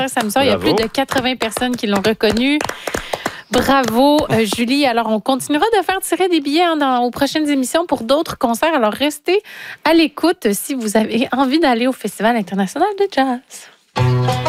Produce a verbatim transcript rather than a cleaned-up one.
samedi soir. Il y a plus de quatre-vingts personnes qui l'ont reconnu. Bravo, euh, Julie. Alors, on continuera de faire tirer des billets hein, dans, aux prochaines émissions pour d'autres concerts. Alors, restez à l'écoute si vous avez envie d'aller au Festival international de jazz.